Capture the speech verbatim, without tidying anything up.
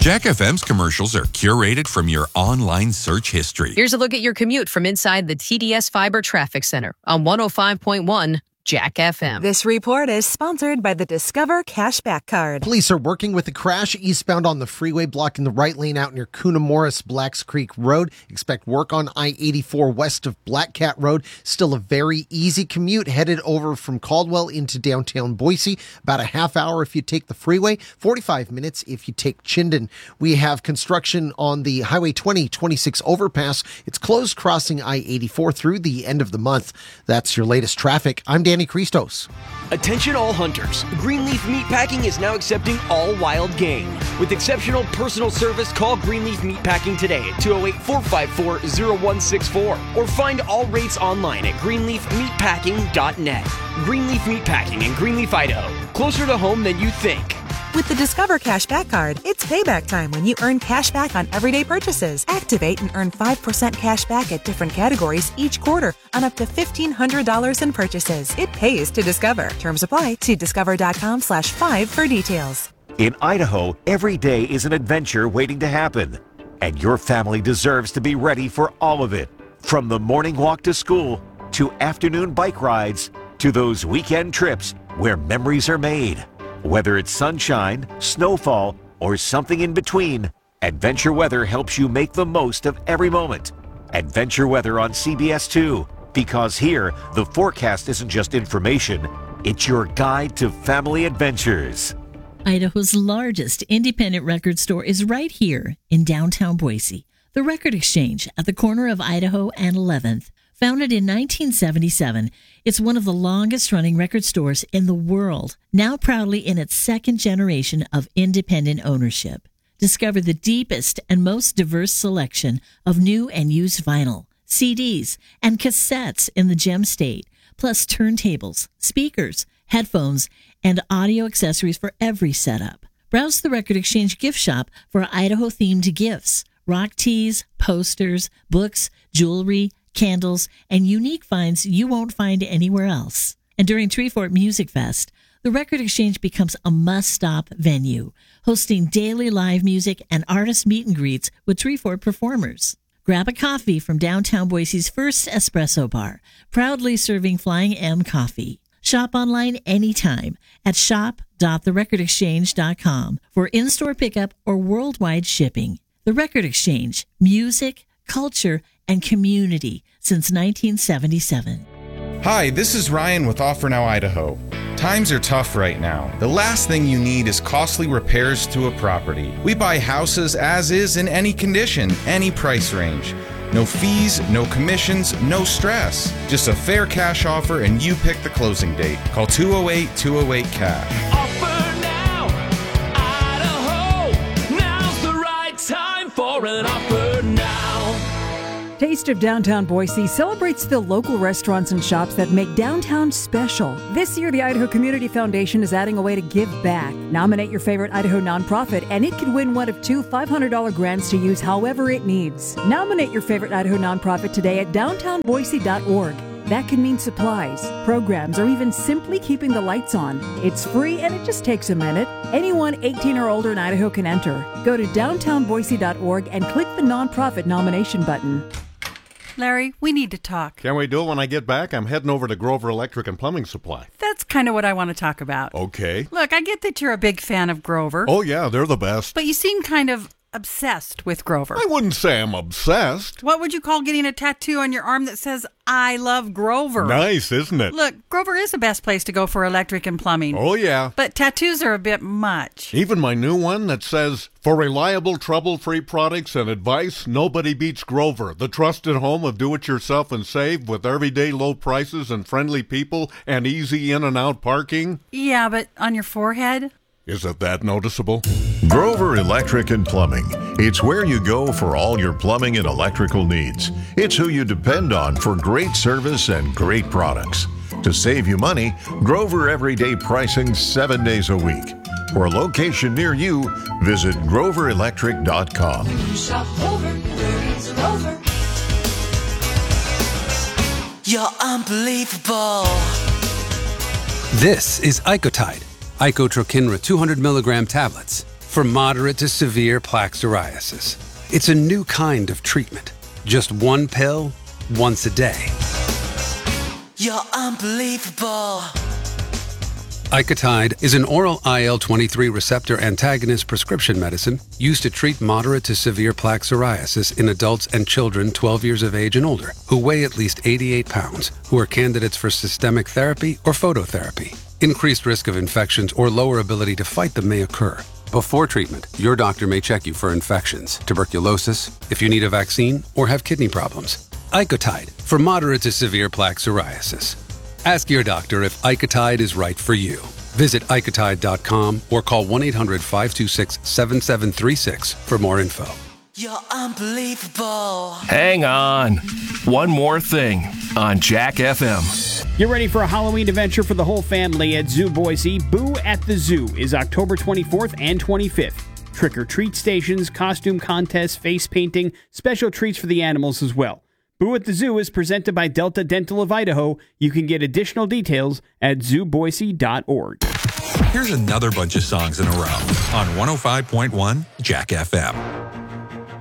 Jack F M's commercials are curated from your online search history. Here's a look at your commute from inside the T D S Fiber Traffic Center on one oh five point one Jack F M. This report is sponsored by the Discover Cashback Card. Police are working with a crash eastbound on the freeway, blocking the right lane out near Cunamorris Blacks Creek Road. Expect work on I eighty-four west of Black Cat Road. Still a very easy commute headed over from Caldwell into downtown Boise. About a half hour if you take the freeway, forty-five minutes if you take Chinden. We have construction on the Highway twenty twenty-six overpass. It's closed crossing I eighty-four through the end of the month. That's your latest traffic. I'm Danny Christos. Attention all hunters. Greenleaf Meatpacking is now accepting all wild game. With exceptional personal service, call Greenleaf Meatpacking today at two oh eight, four five four, oh one six four or find all rates online at greenleaf meatpacking dot net. Greenleaf Meatpacking in Greenleaf, Idaho. Closer to home than you think. With the Discover Cashback Card, it's payback time when you earn cash back on everyday purchases. Activate and earn five percent cash back at different categories each quarter on up to fifteen hundred dollars in purchases. It pays to Discover. Terms apply. See discover.com slash five for details. In Idaho, every day is an adventure waiting to happen. And your family deserves to be ready for all of it. From the morning walk to school, to afternoon bike rides, to those weekend trips where memories are made. Whether it's sunshine, snowfall, or something in between, Adventure Weather helps you make the most of every moment. Adventure Weather on C B S two, because here, the forecast isn't just information, it's your guide to family adventures. Idaho's largest independent record store is right here in downtown Boise. The Record Exchange at the corner of Idaho and eleventh. Founded in nineteen seventy-seven, it's one of the longest-running record stores in the world, now proudly in its second generation of independent ownership. Discover the deepest and most diverse selection of new and used vinyl, C Ds, and cassettes in the Gem State, plus turntables, speakers, headphones, and audio accessories for every setup. Browse the Record Exchange gift shop for Idaho-themed gifts, rock tees, posters, books, jewelry, candles, and unique finds you won't find anywhere else. And during Treefort Music Fest, the Record Exchange becomes a must-stop venue, hosting daily live music and artist meet and greets with Treefort performers. Grab a coffee from downtown Boise's first espresso bar, proudly serving Flying M coffee. Shop online anytime at shop dot the record exchange dot com for in-store pickup or worldwide shipping. The Record Exchange, music, culture, and community since nineteen seventy-seven. Hi, this is Ryan with Offer Now Idaho. Times are tough right now. The last thing you need is costly repairs to a property. We buy houses as is in any condition, any price range. No fees, no commissions, no stress. Just a fair cash offer and you pick the closing date. Call two oh eight, two oh eight, cash. Offer Now Idaho. Now's the right time for an offer now. Taste of Downtown Boise celebrates the local restaurants and shops that make downtown special. This year, the Idaho Community Foundation is adding a way to give back. Nominate your favorite Idaho nonprofit, and it can win one of two five hundred dollars grants to use however it needs. Nominate your favorite Idaho nonprofit today at downtown boise dot org. That can mean supplies, programs, or even simply keeping the lights on. It's free and it just takes a minute. Anyone eighteen or older in Idaho can enter. Go to downtown boise dot org and click the nonprofit nomination button. Larry, we need to talk. Can't we do it when I get back? I'm heading over to Grover Electric and Plumbing Supply. That's kind of what I want to talk about. Okay. Look, I get that you're a big fan of Grover. Oh, yeah, they're the best. But you seem kind of obsessed with Grover. I wouldn't say I'm obsessed. What would you call getting a tattoo on your arm that says, I love Grover? Nice, isn't it? Look, Grover is the best place to go for electric and plumbing. Oh, yeah. But tattoos are a bit much. Even my new one that says, for reliable, trouble-free products and advice, nobody beats Grover, the trusted home of do-it-yourself and save with everyday low prices and friendly people and easy in and out parking. Yeah, but on your forehead? Is it that noticeable? Grover Electric and Plumbing. It's where you go for all your plumbing and electrical needs. It's who you depend on for great service and great products. To save you money, Grover Everyday Pricing seven days a week. For a location near you, visit grover electric dot com. Shop Grover, there is Grover. You're unbelievable. This is Icotide, Icotrokinra two hundred milligram tablets. for moderate to severe plaque psoriasis. It's a new kind of treatment. Just one pill, once a day. You're unbelievable. Icotide is an oral I L twenty-three receptor antagonist prescription medicine used to treat moderate to severe plaque psoriasis in adults and children twelve years of age and older who weigh at least eighty-eight pounds, who are candidates for systemic therapy or phototherapy. Increased risk of infections or lower ability to fight them may occur. Before treatment, your doctor may check you for infections, tuberculosis, if you need a vaccine, or have kidney problems. Icotide for moderate to severe plaque psoriasis. Ask your doctor if Icotide is right for you. Visit icotide dot com or call one eight hundred five two six seven seven three six for more info. You're unbelievable. Hang on. One more thing on Jack F M. Get ready for a Halloween adventure for the whole family at Zoo Boise. Boo at the Zoo is October twenty-fourth and twenty-fifth. Trick-or-treat stations, costume contests, face painting, special treats for the animals as well. Boo at the Zoo is presented by Delta Dental of Idaho. You can get additional details at zoo boise dot org. Here's another bunch of songs in a row on one oh five point one Jack F M.